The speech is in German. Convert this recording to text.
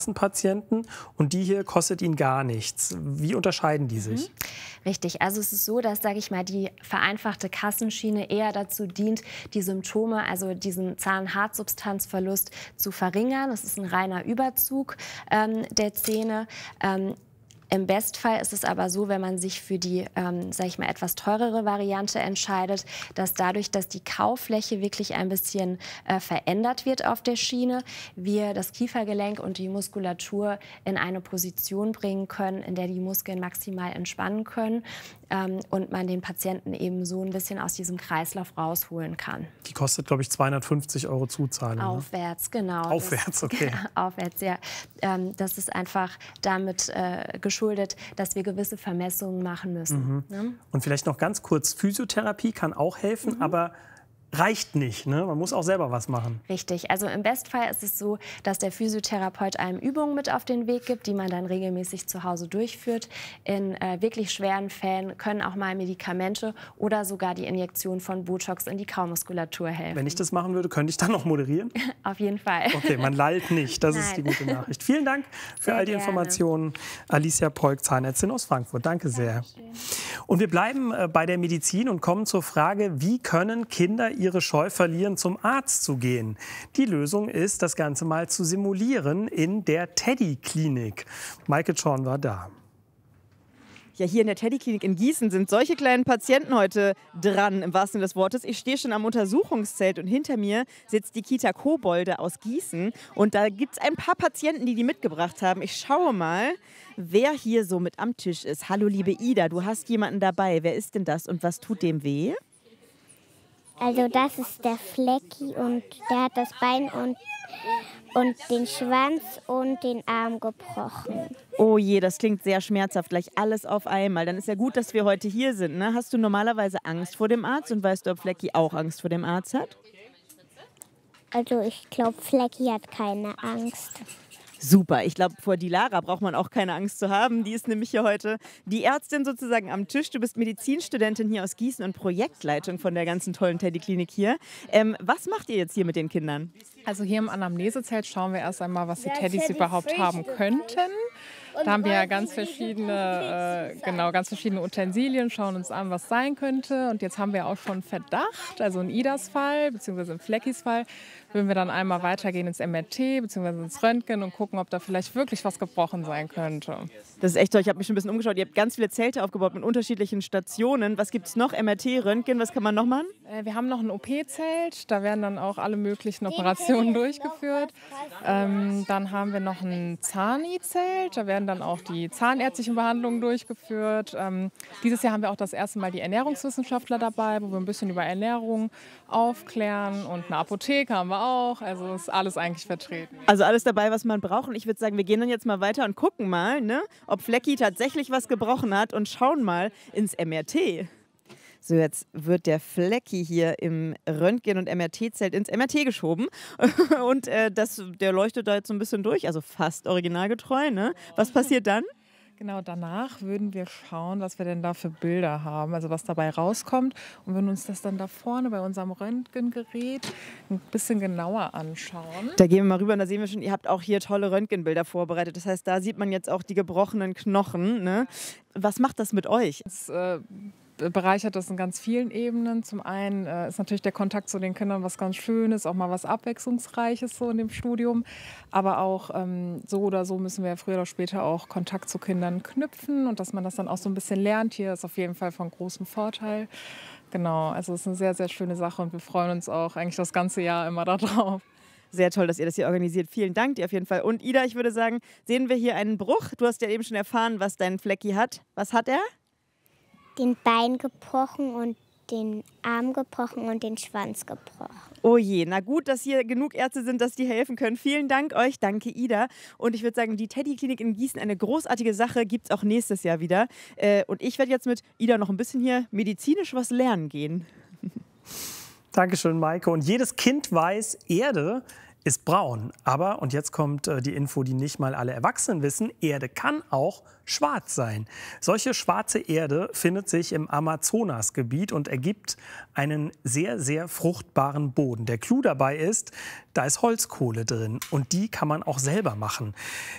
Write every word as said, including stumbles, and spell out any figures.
Patienten und die hier kostet ihn gar nichts. Wie unterscheiden die sich? Mhm. Richtig, also es ist so, dass, sage ich mal, die vereinfachte Kassenschiene eher dazu dient, die Symptome, also diesen Zahnhartsubstanzverlust zu verringern. Das ist ein reiner Überzug ähm, der Zähne. Ähm, Im Bestfall ist es aber so, wenn man sich für die, ähm, sag ich mal, etwas teurere Variante entscheidet, dass dadurch, dass die Kaufläche wirklich ein bisschen äh, verändert wird auf der Schiene, wir das Kiefergelenk und die Muskulatur in eine Position bringen können, in der die Muskeln maximal entspannen können ähm, und man den Patienten eben so ein bisschen aus diesem Kreislauf rausholen kann. Die kostet, glaube ich, zweihundertfünfzig Euro Zuzahlung. Aufwärts, ne? genau. Aufwärts, okay. Aufwärts, ja. Ähm, das ist einfach damit äh, geschuldet, dass wir gewisse Vermessungen machen müssen. Mhm. Ne? Und vielleicht noch ganz kurz, Physiotherapie kann auch helfen, Mhm. aber reicht nicht, ne? Man muss auch selber was machen. Richtig. Also im Bestfall ist es so, dass der Physiotherapeut einem Übungen mit auf den Weg gibt, die man dann regelmäßig zu Hause durchführt. In äh, wirklich schweren Fällen können auch mal Medikamente oder sogar die Injektion von Botox in die Kaumuskulatur helfen. Wenn ich das machen würde, könnte ich dann noch moderieren? Auf jeden Fall. Okay, man lallt nicht. Das Nein. ist die gute Nachricht. Vielen Dank für Sehr all die gerne. Informationen. Alicia Polk, Zahnärztin aus Frankfurt. Danke sehr. Dankeschön. Und wir bleiben äh, bei der Medizin und kommen zur Frage, wie können Kinder ihre Scheu verlieren, zum Arzt zu gehen? Die Lösung ist, das Ganze mal zu simulieren in der Teddy-Klinik. Maike Schorn war da. Ja, hier in der Teddy-Klinik in Gießen sind solche kleinen Patienten heute dran, im wahrsten Sinne des Wortes. Ich stehe schon am Untersuchungszelt und hinter mir sitzt die Kita Kobolde aus Gießen. Und da gibt es ein paar Patienten, die die mitgebracht haben. Ich schaue mal, wer hier so mit am Tisch ist. Hallo, liebe Ida, du hast jemanden dabei. Wer ist denn das und was tut dem weh? Also das ist der Flecki und der hat das Bein und, und den Schwanz und den Arm gebrochen. Oh je, das klingt sehr schmerzhaft, gleich alles auf einmal. Dann ist ja gut, dass wir heute hier sind. Ne? Hast du normalerweise Angst vor dem Arzt und weißt du, ob Flecki auch Angst vor dem Arzt hat? Also ich glaube, Flecki hat keine Angst. Super, ich glaube, vor Dilara braucht man auch keine Angst zu haben. Die ist nämlich hier heute die Ärztin sozusagen am Tisch. Du bist Medizinstudentin hier aus Gießen und Projektleitung von der ganzen tollen Teddy-Klinik hier. Ähm, was macht ihr jetzt hier mit den Kindern? Also hier im Anamnesezelt schauen wir erst einmal, was die Teddys überhaupt haben könnten. Da haben wir ja ganz verschiedene, äh, genau, ganz verschiedene Utensilien, schauen uns an, was sein könnte. Und jetzt haben wir auch schon Verdacht, also in Idas Fall, beziehungsweise in Fleckis Fall, würden wir dann einmal weitergehen ins M R T, beziehungsweise ins Röntgen und gucken, ob da vielleicht wirklich was gebrochen sein könnte. Das ist echt toll, ich habe mich schon ein bisschen umgeschaut. Ihr habt ganz viele Zelte aufgebaut mit unterschiedlichen Stationen. Was gibt es noch? M R T, Röntgen, was kann man noch machen? Äh, wir haben noch ein O P-Zelt, da werden dann auch alle möglichen Operationen durchgeführt. Ähm, dann haben wir noch ein Zahni-Zelt, da werden dann auch die zahnärztlichen Behandlungen durchgeführt. Ähm, dieses Jahr haben wir auch das erste Mal die Ernährungswissenschaftler dabei, wo wir ein bisschen über Ernährung aufklären, und eine Apotheke haben wir auch. Also ist alles eigentlich vertreten. Also alles dabei, was man braucht. Und ich würde sagen, wir gehen dann jetzt mal weiter und gucken mal, ne, ob Flecki tatsächlich was gebrochen hat und schauen mal ins M R T. So, jetzt wird der Flecki hier im Röntgen- und M R T-Zelt ins M R T geschoben. Und äh, das, der leuchtet da jetzt so ein bisschen durch, also fast originalgetreu. Ne? Was passiert dann? Genau, danach würden wir schauen, was wir denn da für Bilder haben, also was dabei rauskommt, und würden uns das dann da vorne bei unserem Röntgengerät ein bisschen genauer anschauen. Da gehen wir mal rüber und da sehen wir schon, ihr habt auch hier tolle Röntgenbilder vorbereitet. Das heißt, da sieht man jetzt auch die gebrochenen Knochen. Ne? Was macht das mit euch? Das, äh, bereichert das in ganz vielen Ebenen. Zum einen äh, ist natürlich der Kontakt zu den Kindern was ganz Schönes, auch mal was Abwechslungsreiches so in dem Studium. Aber auch ähm, so oder so müssen wir früher oder später auch Kontakt zu Kindern knüpfen, und dass man das dann auch so ein bisschen lernt hier, ist auf jeden Fall von großem Vorteil. Genau, also es ist eine sehr, sehr schöne Sache, und wir freuen uns auch eigentlich das ganze Jahr immer darauf. Sehr toll, dass ihr das hier organisiert. Vielen Dank dir auf jeden Fall. Und Ida, ich würde sagen, sehen wir hier einen Bruch. Du hast ja eben schon erfahren, was dein Flecki hat. Was hat er? Den Bein gebrochen und den Arm gebrochen und den Schwanz gebrochen. Oh je, na gut, dass hier genug Ärzte sind, dass die helfen können. Vielen Dank euch, danke Ida. Und ich würde sagen, die Teddy-Klinik in Gießen, eine großartige Sache, gibt es auch nächstes Jahr wieder. Äh, und ich werde jetzt mit Ida noch ein bisschen hier medizinisch was lernen gehen. Dankeschön, Maike. Und jedes Kind weiß, Erde ist braun. Aber, und jetzt kommt äh, die Info, die nicht mal alle Erwachsenen wissen, Erde kann auch schwarz sein. Solche schwarze Erde findet sich im Amazonasgebiet und ergibt einen sehr, sehr fruchtbaren Boden. Der Clou dabei ist, da ist Holzkohle drin und die kann man auch selber machen.